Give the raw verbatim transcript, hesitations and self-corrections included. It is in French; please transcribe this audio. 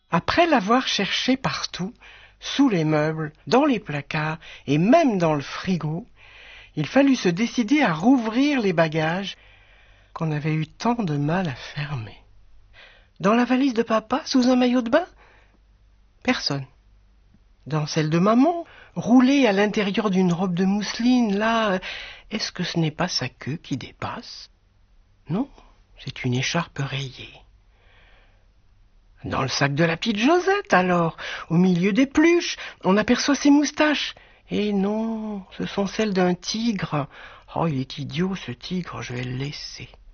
Après l'avoir cherché partout, sous les meubles, dans les placards et même dans le frigo, il fallut se décider à rouvrir les bagages qu'on avait eu tant de mal à fermer. Dans la valise de papa, sous un maillot de bain? Personne. Dans celle de maman, roulée à l'intérieur d'une robe de mousseline, là, est-ce que ce n'est pas sa queue qui dépasse? Non, c'est une écharpe rayée. Dans le sac de la petite Josette, alors, au milieu des pluches, on aperçoit ses moustaches. Et non, ce sont celles d'un tigre. Oh, il est idiot, ce tigre, je vais le laisser.